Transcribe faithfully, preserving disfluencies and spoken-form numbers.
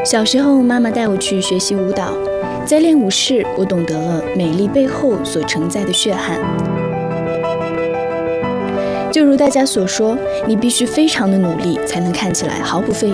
小时候，妈妈带我去学习舞蹈，在练舞室，我懂得了美丽背后所承载的血汗。就如大家所说，你必须非常的努力，才能看起来毫不费